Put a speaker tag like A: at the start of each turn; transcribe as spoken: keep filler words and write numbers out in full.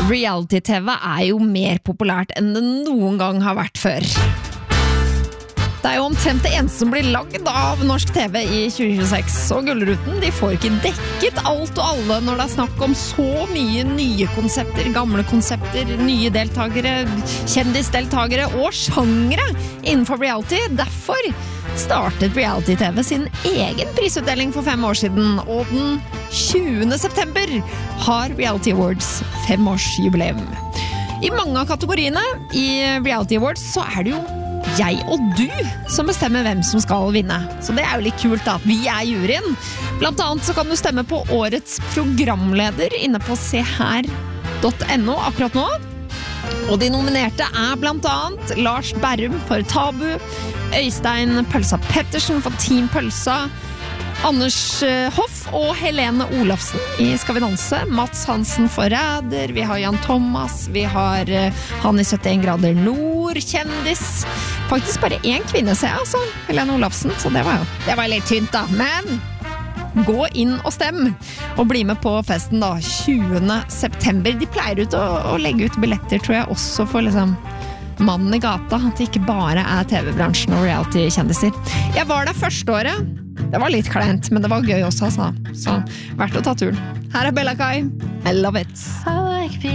A: Reality-T V er jo mer populært enn det noen gang har vært før. Det er jo omtrent det eneste som blir lagd av norsk T V i tjue tjueseks, og Gullruten de får ikke dekket alt og alle når det er snakk om så mye nye konsepter, gamle konsepter, nye deltagere, kjendisdeltagere og sjangere innenfor reality. Derfor startet Reality-T V sin egen prisutdeling for fem år siden, og den tjuende september har Reality Awards femårsjubileum. I mange av kategoriene i Reality Awards så er det jo jeg og du som bestemmer hvem som skal vinne. Så det er jo litt kult da, vi er juryen. Blant annet så kan du stemme på årets programleder inne på se her punktum no akkurat nå. Og de nominerte er blant annet Lars Berrum for Tabu, Øystein Pølsa Pettersen for Team Pølsa, Anders Hoff og Helene Olafsen i Skal vi danse, Mats Hansen for Ræder, vi har Jan Thomas, vi har han i syttien grader nord, kjendis. Faktisk bare en kvinne ser jeg, altså, Helene Olafsen, så det var jo det var litt tynt da, men gå inn og stem, og bli med på festen da, tjuende september. De pleier ut å, å legge ut billetter, tror jeg, også for liksom mannen i gata, at det ikke bare er T V-bransjen og reality-kjendiser. Jeg var der første året, det var litt kleint, men det var gøy også, altså. Så verdt å ta turen. Her er Bella Kai, I love it.